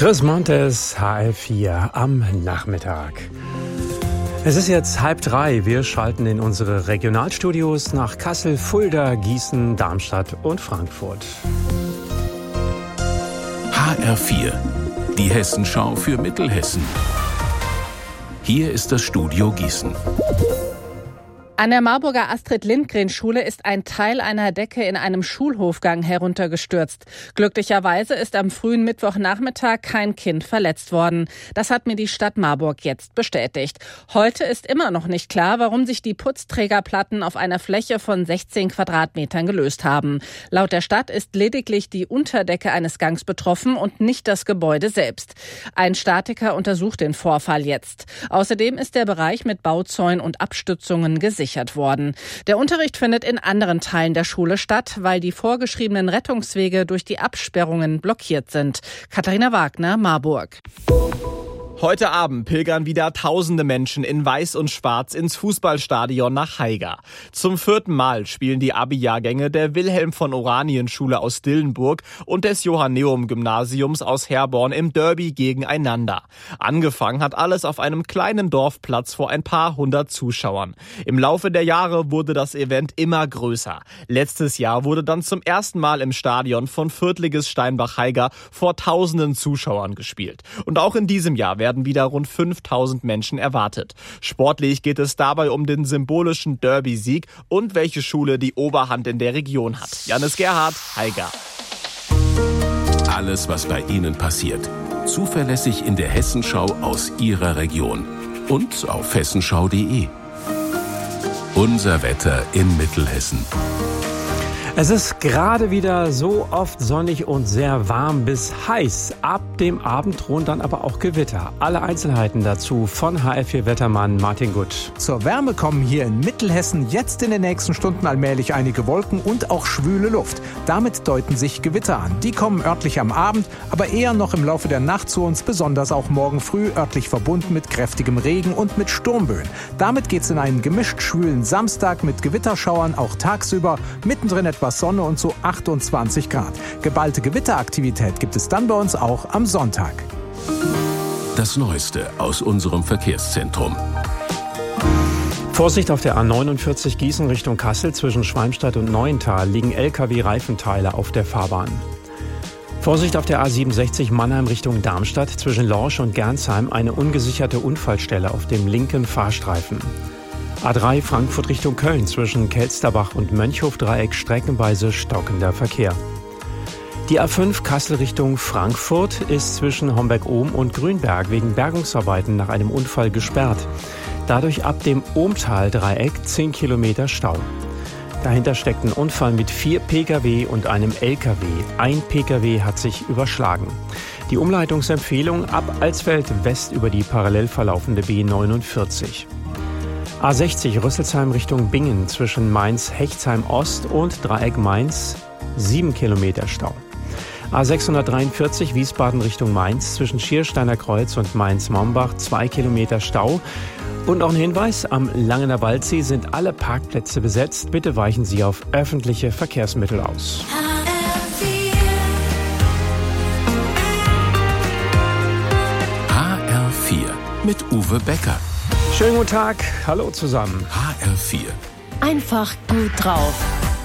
Chris Montes, HR4 am Nachmittag. Es ist jetzt 2:30. Wir schalten in unsere Regionalstudios nach Kassel, Fulda, Gießen, Darmstadt und Frankfurt. HR4, die Hessenschau für Mittelhessen. Hier ist das Studio Gießen. An der Marburger Astrid-Lindgren-Schule ist ein Teil einer Decke in einem Schulhofgang heruntergestürzt. Glücklicherweise ist am frühen Mittwochnachmittag kein Kind verletzt worden. Das hat mir die Stadt Marburg jetzt bestätigt. Heute ist immer noch nicht klar, warum sich die Putzträgerplatten auf einer Fläche von 16 Quadratmetern gelöst haben. Laut der Stadt ist lediglich die Unterdecke eines Gangs betroffen und nicht das Gebäude selbst. Ein Statiker untersucht den Vorfall jetzt. Außerdem ist der Bereich mit Bauzäunen und Abstützungen gesichert worden. Der Unterricht findet in anderen Teilen der Schule statt, weil die vorgeschriebenen Rettungswege durch die Absperrungen blockiert sind. Katharina Wagner, Marburg. Heute Abend pilgern wieder tausende Menschen in Weiß und Schwarz ins Fußballstadion nach Haiger. Zum 4. Mal spielen die Abi-Jahrgänge der Wilhelm-von-Oranien-Schule aus Dillenburg und des Johanneum-Gymnasiums aus Herborn im Derby gegeneinander. Angefangen hat alles auf einem kleinen Dorfplatz vor ein paar hundert Zuschauern. Im Laufe der Jahre wurde das Event immer größer. Letztes Jahr wurde dann zum ersten Mal im Stadion von Viertligist Steinbach-Haiger vor tausenden Zuschauern gespielt. Und auch in diesem Jahr werden wieder rund 5000 Menschen erwartet. Sportlich geht es dabei um den symbolischen Derby-Sieg und welche Schule die Oberhand in der Region hat. Janis Gerhardt, Haiger. Alles, was bei Ihnen passiert. Zuverlässig in der Hessenschau aus Ihrer Region. Und auf hessenschau.de. Unser Wetter in Mittelhessen. Es ist gerade wieder so oft sonnig und sehr warm bis heiß. Ab dem Abend drohen dann aber auch Gewitter. Alle Einzelheiten dazu von HR4-Wettermann Martin Gutsch. Zur Wärme kommen hier in Mittelhessen jetzt in den nächsten Stunden allmählich einige Wolken und auch schwüle Luft. Damit deuten sich Gewitter an. Die kommen örtlich am Abend, aber eher noch im Laufe der Nacht zu uns, besonders auch morgen früh, örtlich verbunden mit kräftigem Regen und mit Sturmböen. Damit geht's in einen gemischt schwülen Samstag mit Gewitterschauern, auch tagsüber, mittendrin etwas Sonne und so 28 Grad. Geballte Gewitteraktivität gibt es dann bei uns auch am Sonntag. Das Neueste aus unserem Verkehrszentrum. Vorsicht auf der A49 Gießen Richtung Kassel. Zwischen Schwalmstadt und Neuental liegen LKW-Reifenteile auf der Fahrbahn. Vorsicht auf der A67 Mannheim Richtung Darmstadt. Zwischen Lorsch und Gernsheim eine ungesicherte Unfallstelle auf dem linken Fahrstreifen. A3 Frankfurt Richtung Köln, zwischen Kelsterbach und Mönchhof-Dreieck streckenweise stockender Verkehr. Die A5 Kassel Richtung Frankfurt ist zwischen Homberg-Ohm und Grünberg wegen Bergungsarbeiten nach einem Unfall gesperrt. Dadurch ab dem Ohmtal-Dreieck 10 Kilometer Stau. Dahinter steckt ein Unfall mit 4 Pkw und einem Lkw. Ein Pkw hat sich überschlagen. Die Umleitungsempfehlung ab Alsfeld West über die parallel verlaufende B49. A60 Rüsselsheim Richtung Bingen, zwischen Mainz-Hechtsheim Ost und Dreieck Mainz 7 Kilometer Stau. A643 Wiesbaden Richtung Mainz, zwischen Schiersteiner Kreuz und Mainz-Mombach 2 Kilometer Stau. Und noch ein Hinweis, am Langener Waldsee sind alle Parkplätze besetzt. Bitte weichen Sie auf öffentliche Verkehrsmittel aus. HR4 mit Uwe Becker. Schönen guten Tag, hallo zusammen. HR4. Einfach gut drauf.